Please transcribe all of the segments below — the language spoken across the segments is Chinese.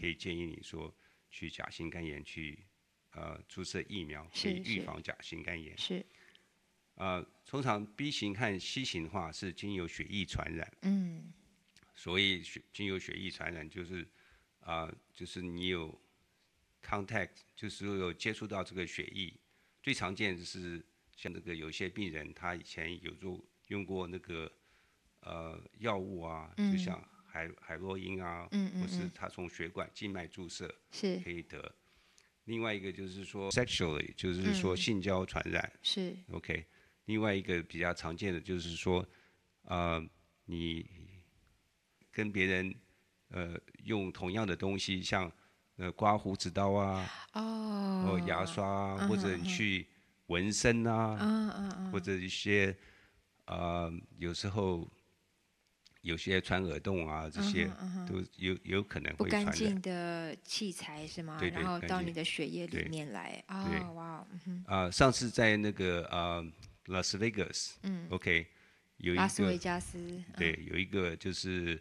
可以建议你说去甲型肝炎去注射疫苗，可以预防甲型肝炎。 是。 通常 B 型和 C 型的话是经由血液传染。所谓经由血液传染，就是你有 contact， 就是有接触到这个血液。最常见就是像那个有些病人他以前有用过那个药物啊，就像海洛因啊，或是他从血管静脉注射可以得。另外一个就是说 sexually， 就是说性交传染。 是 OK。另外一个比较常见的就是说，你跟别人用同样的东西，像刮胡子刀啊，或牙刷啊，或者你去纹身啊，或者一些有时候有些穿耳洞啊，这些都有可能会传染。 不干净的器材是吗？ 对， 然后到你的血液里面来。 哇。上次在那个拉斯维加斯，OK， 有一个拉斯维加斯， 对，有一个就是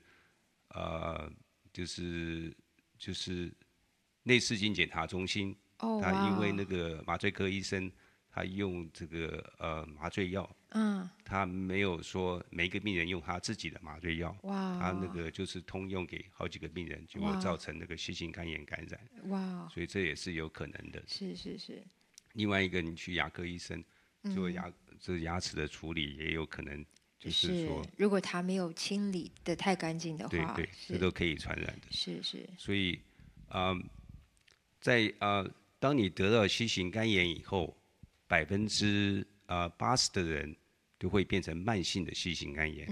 内视镜检查中心，他因为那个麻醉科医生他用这个麻醉药，他没有说每一个病人用他自己的麻醉药，他那个就是通用给好几个病人，结果造成那个 C 型肝炎感染。所以这也是有可能的。 是。 另外一个，你去牙科医生做牙齿的处理，也有可能就是说， 如果他没有清理的太干净的话， 对，这都可以传染的。 是。 所以在当你得到 C 型肝炎以后，80%的人都会变成慢性的 C 型肝炎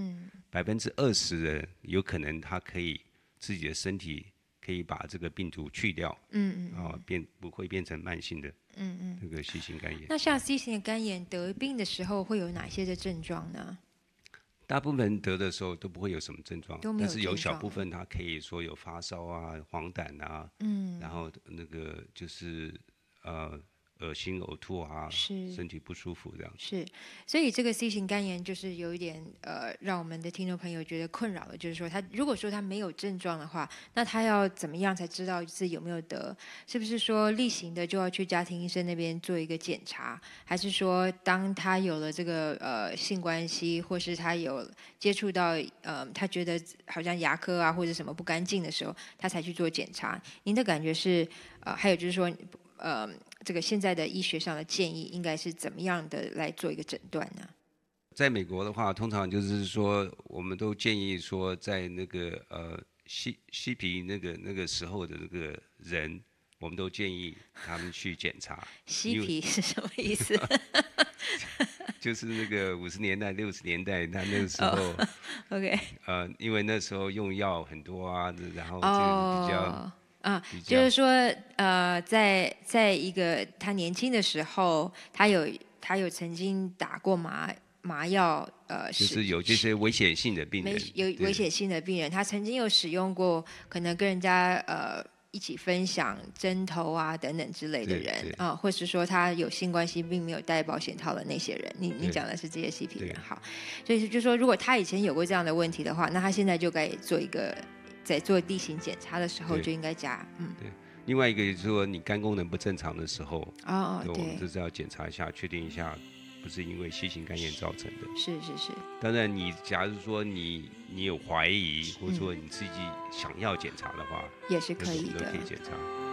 ，20%的人有可能他可以自己的身体可以把这个病毒去掉，不会变成慢性的这个 C 型肝炎。 那像 C 型的肝炎得病的时候会有哪些的症状呢？ 大部分人得的时候都不会有什么症状，但是有小部分他可以说有发烧啊、黄疸啊，然后那个就是恶心、呕吐啊，身体不舒服这样。 是，所以这个 C 型肝炎就是有一点让我们的听众朋友觉得困扰的，就是说如果说他没有症状的话，那他要怎么样才知道自己有没有得？是不是说例行的就要去家庭医生那边做一个检查，还是说当他有了这个性关系，或是他有接触到他觉得好像牙科啊或者什么不干净的时候，他才去做检查？您的感觉是还有就是说这个现在的医学上的建议应该是怎么样的来做一个诊断呢？ 在美国的话，通常就是说，我们都建议说，在那个嬉皮那个时候的那个人，我们都建议他们去检查。 嬉皮是什么意思？ 就是那个50年代、60年代，他那个时候 ，OK， 因为那时候用药很多啊，然后就比较。 就是说，在一个他年轻的时候，他有曾经打过麻药， 就是有这些危险性的病人， 有危险性的病人，他曾经有使用过，可能跟人家一起分享针头啊等等之类的人啊，或是说他有性关系并没有戴保险套的那些人，你讲的是这些 CP 人，好，所以就说如果他以前有过这样的问题的话，那他现在就该做一个。在做例行检查的时候就应该加， 对。另外一个就是说，你肝功能不正常的时候， 对， 我们就是要检查一下，确定一下不是因为 C 型肝炎造成的。 是。 当然，假如说你有怀疑，或者说你自己想要检查的话， 也是可以的， 都可以检查。